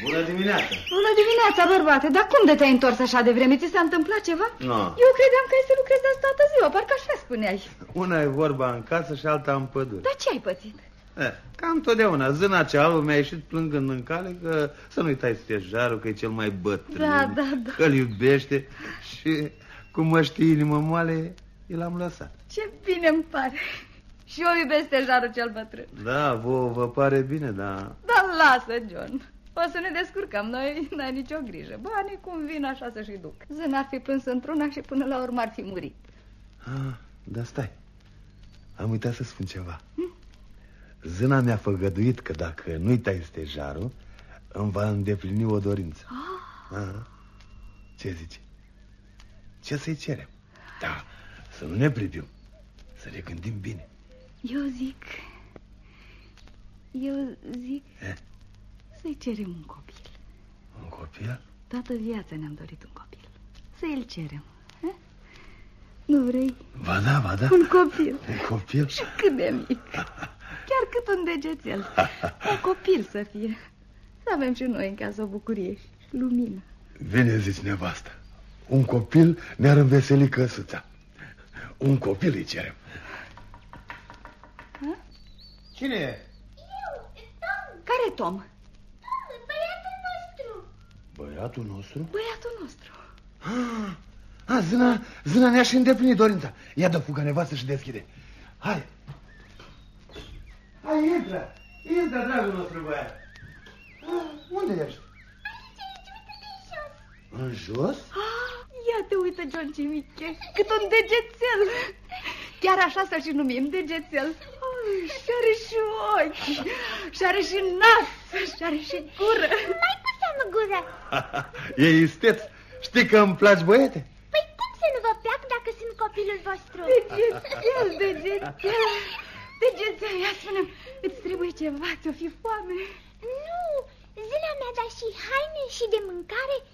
Bună dimineața! Bună dimineața, bărbate, dar cum de te-ai întors așa de vreme? Ți s-a întâmplat ceva? Nu. Eu credeam că ai să lucrezi asta toată ziua, parcă așa spuneai. Una e vorba în casă și alta în pădure. Dar ce ai pățit? Cam totdeauna, zâna cea albă mi-a ieșit plângând în cale că să nu-i tai stejarul, că e cel mai bătrân, Da. că-l iubește și cum mă știe inimă moale, i l-am lăsat. Ce bine îmi pare. Și eu iubesc stejarul cel bătrân. Da, vă pare bine, da. Dar lasă, John. O să ne descurcăm, noi n-ai nicio grijă. Banii cum vin așa să-și duc. Zâna ar fi plâns într-una și până la urmă ar fi murit. Da, stai. Am uitat să spun ceva. Zâna mi-a făgăduit că dacă nu-i tai stejarul, îmi va îndeplini o dorință. Ce zici? Ce să-i cerem? Da, să nu ne privim, să ne gândim bine. Eu zic să-i cerem un copil. Un copil? Toată viața ne-am dorit un copil. Să-i-l cerem. Nu vrei? Ba da. Un copil. Un copil? Și cât de mic. Chiar cât un degețel. Un copil să fie. Să avem și noi în casă o bucurie și lumină. Bine zici, nevastă. Un copil ne-ar înveseli căsuța. Un copil îi cerem. Cine e? Eu, Tom. Care Tom? Tom, băiatul nostru. Băiatul nostru? Băiatul nostru. Zâna ne-a și îndeplinit dorința. Ia dă fuga, nevastă, și deschide. Hai, intră, dragul nostru băiat. Unde ești? Aici, uite de jos. În jos? Ia te uită, John, ce mic e. Cât un degețel. Chiar așa să și numim, degețel. Și are și ochi, și are și nas, și are și gură. Mai cu seamă gură. E isteț. Știi că îmi placi, băiete? Păi cum să nu vă plac dacă sunt copilul vostru? Degețel, ia spune-mi, îți trebuie ceva, ți-o fi foame? Nu, zâna mi-a dat și haine și de mâncare